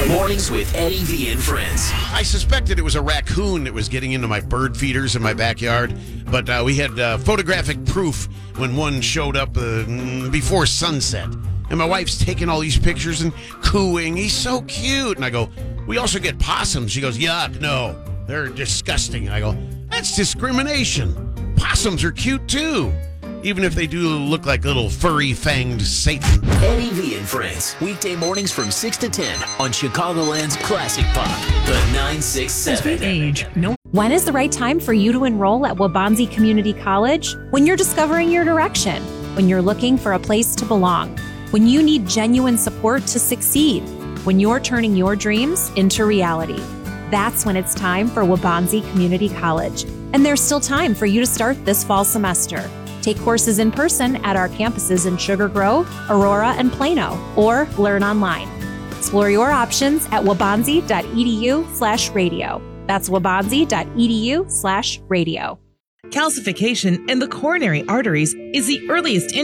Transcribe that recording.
Mornings with Eddie V and Friends. I suspected it was a raccoon that was getting into my bird feeders in my backyard, but we had photographic proof when one showed up before sunset. And my wife's taking all these pictures and cooing. He's so cute. And I go, we also get possums. She goes, yuck, no, they're disgusting. And I go, that's discrimination. Possums are cute too, even if they do look like little furry fanged Satan. Eddie V and Friends, weekday mornings from 6 to 10 on Chicagoland's Classic Pop, the 967. Age. No. When is the right time for you to enroll at Waubonsie Community College? When you're discovering your direction, when you're looking for a place to belong, when you need genuine support to succeed, when you're turning your dreams into reality. That's when it's time for Waubonsie Community College. And there's still time for you to start this fall semester. Take courses in person at our campuses in Sugar Grove, Aurora, and Plano, or learn online. Explore your options at wabonsie.edu/radio. That's wabonsie.edu/radio. Calcification in the coronary arteries is the earliest